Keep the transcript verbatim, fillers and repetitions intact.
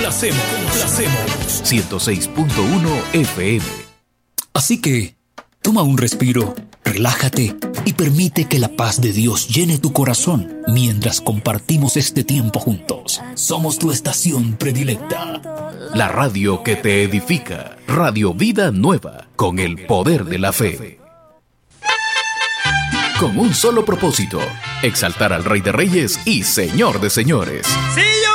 complacemos, complacemos. ciento seis punto uno F M. Así que, toma un respiro, relájate y permite que la paz de Dios llene tu corazón mientras compartimos este tiempo juntos. Somos tu estación predilecta. La radio que te edifica. Radio Vida Nueva, con el poder de la fe. Con un solo propósito: exaltar al Rey de Reyes y Señor de Señores. ¡Sí!